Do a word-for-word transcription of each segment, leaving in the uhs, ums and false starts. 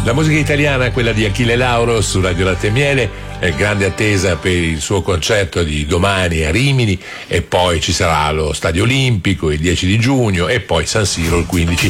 La musica italiana è quella di Achille Lauro su Radio Latte e Miele, è grande attesa per il suo concerto di domani a Rimini, e poi ci sarà lo Stadio Olimpico il dieci di giugno e poi San Siro il quindici.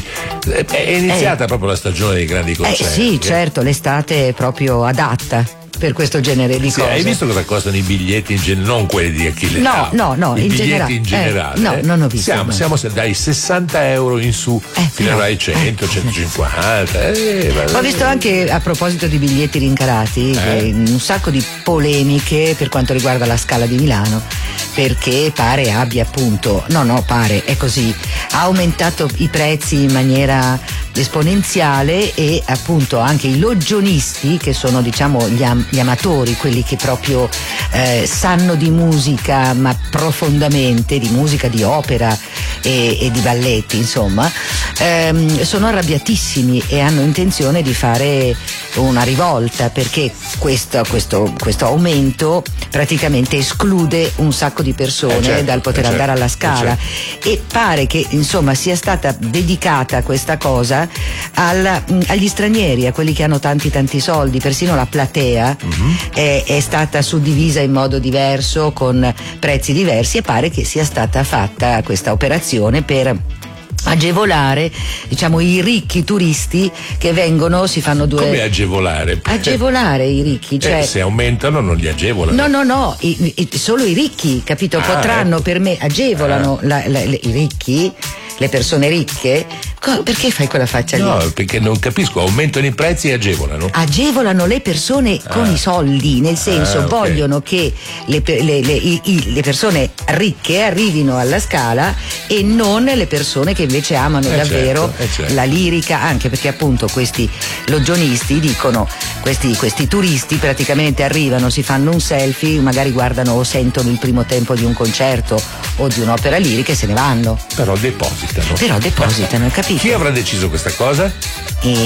È iniziata eh. proprio la stagione dei grandi concerti. Eh sì, certo, l'estate è proprio adatta per questo genere di sì, cose. Hai visto cosa costano i biglietti in generale? Non quelli di Achille. No, no, no, i in biglietti generale. in generale. Eh, no, non ho visto. Siamo, no. siamo dai sessanta euro in su eh, fino no. ai cento, eh. centocinquanta. Eh, ho visto anche, a proposito di biglietti rincarati, eh. un sacco di polemiche per quanto riguarda la Scala di Milano, perché pare abbia appunto, no no pare, è così, ha aumentato i prezzi in maniera esponenziale, e appunto anche i loggionisti, che sono diciamo gli, am- gli amatori, quelli che proprio eh, sanno di musica ma profondamente, di musica, di opera e, e di balletti insomma, ehm, sono arrabbiatissimi e hanno intenzione di fare una rivolta, perché questo, questo, questo aumento praticamente esclude un sacco di persone eh certo, dal poter eh andare certo, alla Scala, eh certo. E pare che insomma sia stata dedicata questa cosa alla, agli stranieri, a quelli che hanno tanti tanti soldi. Persino la platea uh-huh. è, è stata suddivisa in modo diverso, con prezzi diversi, e pare che sia stata fatta questa operazione per agevolare diciamo i ricchi turisti che vengono, si fanno due. Come agevolare? Agevolare i ricchi, cioè eh, se aumentano non li agevolano. No, no, no, i, i, solo i ricchi, capito? Ah, Potranno ecco. per me agevolano ah. la, la, le, i ricchi, le persone ricche. Co- perché fai quella faccia no, lì? No, perché non capisco, aumentano i prezzi e agevolano. Agevolano le persone ah. con i soldi, nel senso ah, okay. vogliono che le, le, le, i, i, le persone ricche arrivino alla Scala e non le persone che invece amano eh davvero certo, eh certo. la lirica, anche perché appunto questi loggionisti dicono, questi, questi turisti praticamente arrivano, si fanno un selfie, magari guardano o sentono il primo tempo di un concerto o di un'opera lirica e se ne vanno. Però depositano. Però depositano, capito? Chi avrà deciso questa cosa? E